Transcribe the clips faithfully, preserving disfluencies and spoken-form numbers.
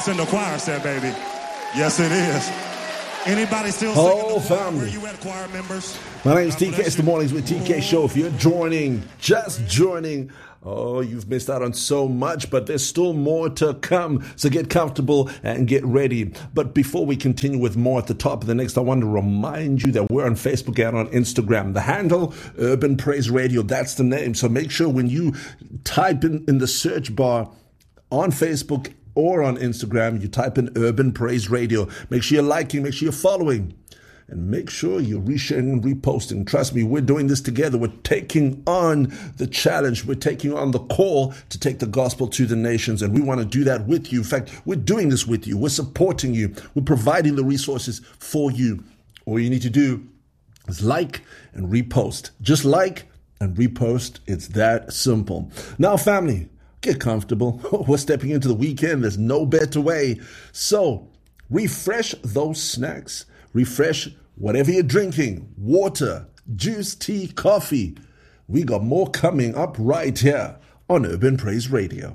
It's in the choir set, baby. Yes, it is. Anybody still Oh, singing? family. Where you at, choir members? My name's God T K. bless It's the you. Mornings with T K Show. If you're joining, just joining, oh, you've missed out on so much, but there's still more to come. So get comfortable and get ready. But before we continue with more at the top of the next, I want to remind you that we're on Facebook and on Instagram. The handle, Urban Praise Radio, that's the name. So make sure when you type in, in the search bar on Facebook or on Instagram, you type in Urban Praise Radio. Make sure you're liking, make sure you're following. And make sure you're resharing and reposting. Trust me, we're doing this together. We're taking on the challenge. We're taking on the call to take the gospel to the nations. And we want to do that with you. In fact, we're doing this with you. We're supporting you. We're providing the resources for you. All you need to do is like and repost. Just like and repost. It's that simple. Now, family, get comfortable. We're stepping into the weekend. There's no better way. So refresh those snacks. Refresh whatever you're drinking, water, juice, tea, coffee. We got more coming up right here on Urban Praise Radio.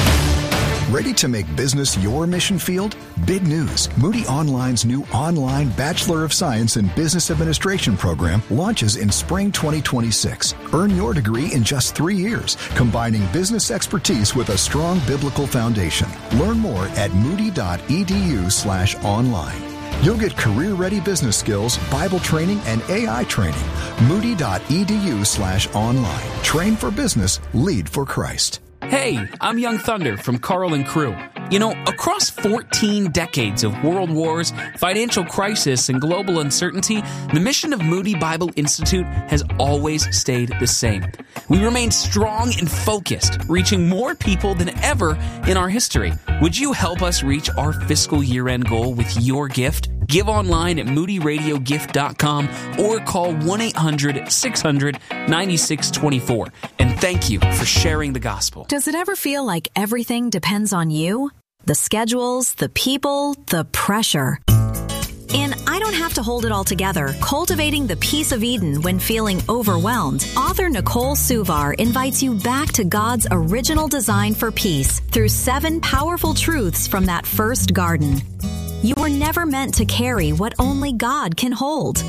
Ready to make business your mission field? Big news. Moody Online's new online Bachelor of Science in Business Administration program launches in spring twenty twenty-six. Earn your degree in just three years, combining business expertise with a strong biblical foundation. Learn more at moody.edu slash online. You'll get career-ready business skills, Bible training, and A I training. Moody.edu slash online. Train for business, lead for Christ. Hey, I'm Young Thunder from Carl and Crew. You know, across fourteen decades of world wars, financial crisis, and global uncertainty, the mission of Moody Bible Institute has always stayed the same. We remain strong and focused, reaching more people than ever in our history. Would you help us reach our fiscal year-end goal with your gift? Give online at moody radio gift dot com or call one eight hundred six hundred ninety-six twenty-four. And thank you for sharing the gospel. Does it ever feel like everything depends on you? The schedules, the people, the pressure. In I Don't Have to Hold It All Together, Cultivating the Peace of Eden When Feeling Overwhelmed, author Nicole Suvar invites you back to God's original design for peace through seven powerful truths from that first garden. You were never meant to carry what only God can hold.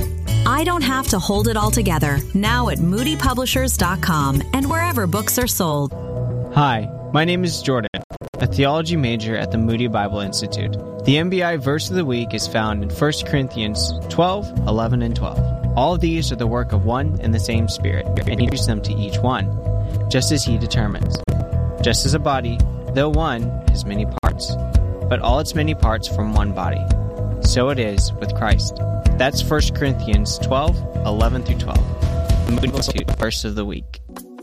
I Don't Have to Hold It All Together, now at moody publishers dot com and wherever books are sold. Hi, my name is Jordan, a theology major at the Moody Bible Institute. The M B I verse of the week is found in First Corinthians twelve, eleven, and twelve. All of these are the work of one and the same Spirit, and He gives them to each one, just as He determines. Just as a body, though one, has many parts, but all its many parts form one body. So it is with Christ. That's First Corinthians twelve, eleven through twelve. The Moody Bible Institute verse of the week.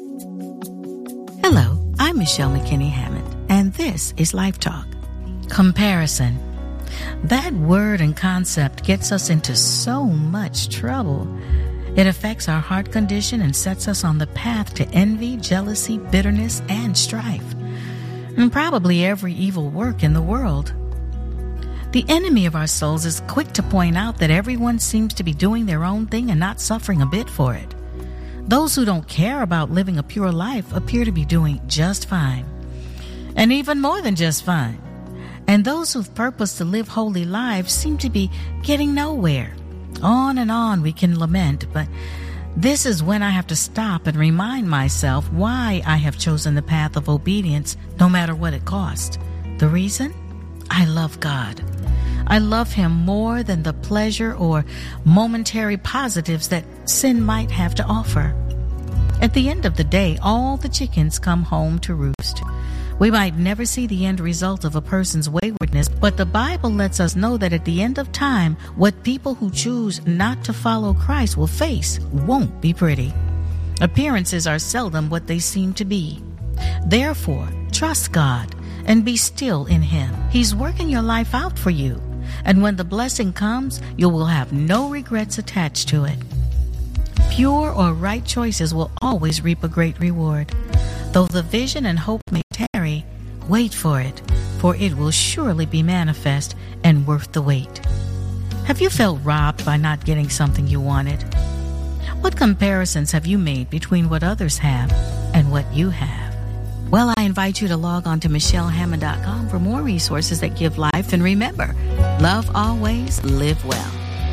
Hello, I'm Michelle McKinney Hammond, and this is Life Talk. Comparison. That word and concept gets us into so much trouble. It affects our heart condition and sets us on the path to envy, jealousy, bitterness, and strife, and probably every evil work in the world. The enemy of our souls is quick to point out that everyone seems to be doing their own thing and not suffering a bit for it. Those who don't care about living a pure life appear to be doing just fine, and even more than just fine. And those who've purposed to live holy lives seem to be getting nowhere. On and on we can lament, but this is when I have to stop and remind myself why I have chosen the path of obedience, no matter what it costs. The reason? I love God. I love Him more than the pleasure or momentary positives that sin might have to offer. At the end of the day, all the chickens come home to roost. We might never see the end result of a person's waywardness, but the Bible lets us know that at the end of time, what people who choose not to follow Christ will face won't be pretty. Appearances are seldom what they seem to be. Therefore, trust God and be still in Him. He's working your life out for you. And when the blessing comes, you will have no regrets attached to it. Pure or right choices will always reap a great reward. Though the vision and hope may tarry, wait for it, for it will surely be manifest and worth the wait. Have you felt robbed by not getting something you wanted? What comparisons have you made between what others have and what you have? Well, I invite you to log on to Michelle Hammond dot com for more resources that give life. And remember, love always, live well.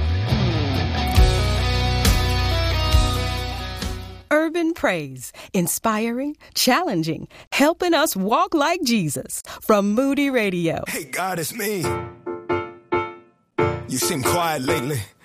Urban Praise, inspiring, challenging, helping us walk like Jesus. From Moody Radio. Hey, God, it's me. You seem quiet lately.